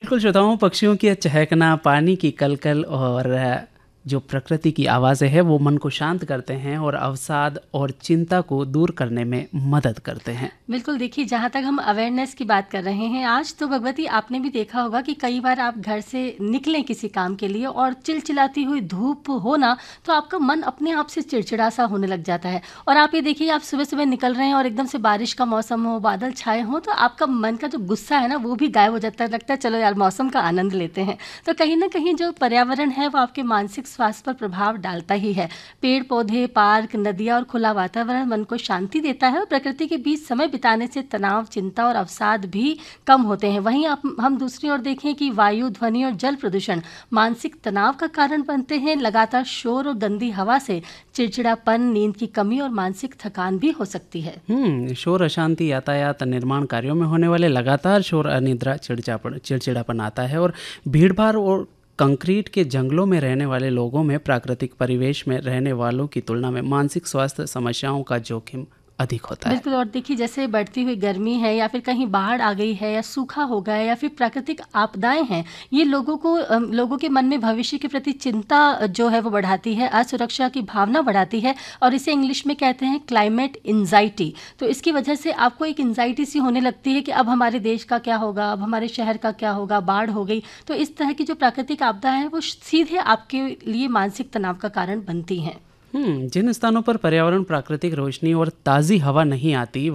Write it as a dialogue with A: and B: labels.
A: बिल्कुल श्रोताओं, पक्षियों की चहकना, पानी की कलकल और जो प्रकृति की आवाज़ें हैं वो मन को शांत करते हैं और अवसाद और चिंता को दूर करने में मदद करते हैं।
B: बिल्कुल, देखिए जहाँ तक हम अवेयरनेस की बात कर रहे हैं आज, तो भगवती आपने भी देखा होगा कि कई बार आप घर से निकलें किसी काम के लिए और चिलचिलाती हुई धूप हो ना, तो आपका मन अपने आप से चिड़चिड़ा सा होने लग जाता है। और आप ये देखिए, आप सुबह सुबह निकल रहे हैं और एकदम से बारिश का मौसम हो, बादल छाए हों, तो आपका मन का जो गुस्सा है ना वो भी गायब हो जाता है। लगता है चलो यार मौसम का आनंद लेते हैं। तो कहीं ना कहीं जो पर्यावरण है वो आपके मानसिक स्वास्थ्य पर प्रभाव डालता ही है। पेड़ पौधे, पार्क, नदियाँ और खुला वातावरण मन को शांति देता है और प्रकृति के बीच समय बिताने से तनाव, चिंता और अवसाद भी कम होते हैं। वहीं आप हम दूसरी ओर देखें कि वायु, ध्वनि और जल प्रदूषण मानसिक तनाव का कारण बनते हैं। लगातार शोर और गंदी हवा से चिड़चिड़ापन, नींद की कमी और मानसिक थकान भी हो सकती है।
A: शोर, अशांति, यातायात, निर्माण कार्यों में होने वाले लगातार शोर, अनिद्रा, चिड़चिड़ापन आता है और भीड़भाड़ और कंक्रीट के जंगलों में रहने वाले लोगों में प्राकृतिक परिवेश में रहने वालों की तुलना में मानसिक स्वास्थ्य समस्याओं का जोखिम अधिक होता है।
B: बिल्कुल, और देखिए जैसे बढ़ती हुई गर्मी है या फिर कहीं बाढ़ आ गई है या सूखा हो गया है या फिर प्राकृतिक आपदाएं हैं, ये लोगों के मन में भविष्य के प्रति चिंता जो है वो बढ़ाती है, असुरक्षा की भावना बढ़ाती है और इसे इंग्लिश में कहते हैं क्लाइमेट एंजाइटी। तो इसकी वजह से आपको एक एंजाइटी सी होने लगती है कि अब हमारे देश का क्या होगा, अब हमारे शहर का क्या होगा, बाढ़ हो गई। तो इस तरह की जो प्राकृतिक आपदा है वो सीधे आपके लिए मानसिक तनाव का कारण बनती हैं।
A: जिन स्थानों पर पर्यावरण, प्राकृतिक रोशनी और ताज़ी हवा नहीं आती